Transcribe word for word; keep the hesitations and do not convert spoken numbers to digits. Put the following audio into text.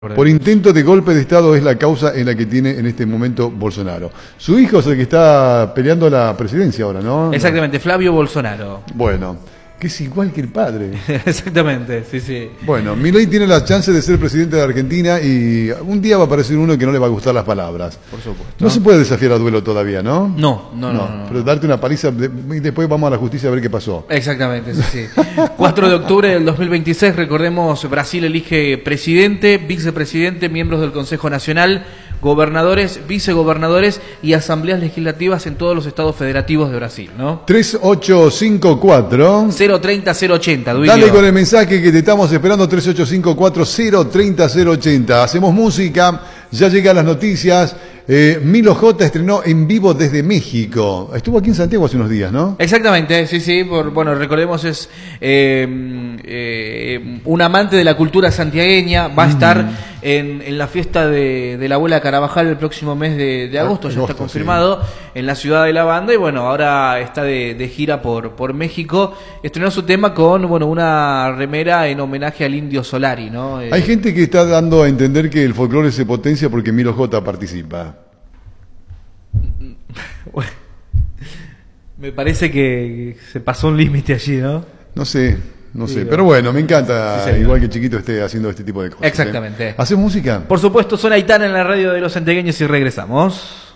Por intento de golpe de Estado es la causa en la que tiene en este momento Bolsonaro. Su hijo es el que está peleando la presidencia ahora, ¿no? Exactamente, Flavio Bolsonaro. Bueno, que es igual que el padre. Exactamente, sí, sí. Bueno, Milei tiene la chance de ser presidente de Argentina y un día va a aparecer uno que no le va a gustar las palabras. Por supuesto. No se puede desafiar a duelo todavía, ¿no? No, no, no. no, no, Pero no. darte una paliza y después vamos a la justicia a ver qué pasó. Exactamente, sí, sí. cuatro de octubre del dos mil veintiséis, recordemos, Brasil elige presidente, vicepresidente, miembros del Consejo Nacional, gobernadores, vicegobernadores y asambleas legislativas en todos los estados federativos de Brasil, ¿no? tres ocho cinco cuatro cero treinta cero ochenta, Duilio. Dale con el mensaje que te estamos esperando, tres ocho cinco cuatro cero treinta cero ochenta. Hacemos música, ya llegan las noticias. Eh, Milo J estrenó en vivo desde México. Estuvo aquí en Santiago hace unos días, ¿no? Exactamente, sí, sí. Por, bueno, recordemos, es eh, eh, un amante de la cultura santiagueña. Va a estar mm. en, en la fiesta de, de la abuela Carabajal el próximo mes de, de agosto, ya agosto, está confirmado, sí. En la ciudad de la banda. Y bueno, ahora está de, de gira por, por México. Estrenó su tema con bueno una remera en homenaje al Indio Solari, ¿no? Eh, Hay gente que está dando a entender que el folclore se potencia porque Milo J participa. Me parece que se pasó un límite allí, ¿no? No sé, no sí, sé, no. Pero bueno, me encanta, sí, igual que Chiquito esté haciendo este tipo de cosas. Exactamente. ¿eh? ¿Hacemos música? Por supuesto, son Aitana en la radio de los santiagueños y regresamos.